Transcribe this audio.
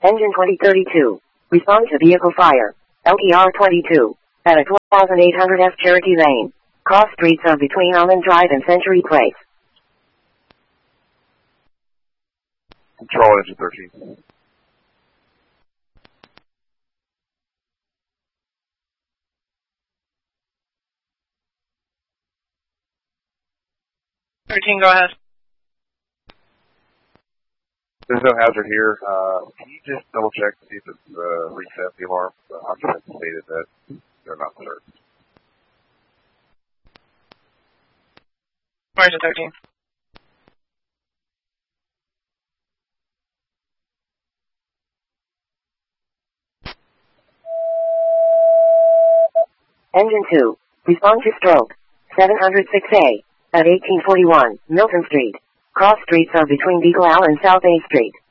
Engine 2032. Respond to vehicle fire. LTR 22. At a 2800 F Cherokee Lane. Cross streets are between Almond Drive and Century Place. Control engine 13. Go ahead. There's no hazard here. Can you just double check to see if it's reset the alarm? The occupant stated that they're not served. Where's the 13? Engine 2. Respond to stroke. 706A. At 1841 Milton Street. Cross streets are between Beagle Alley and South A Street.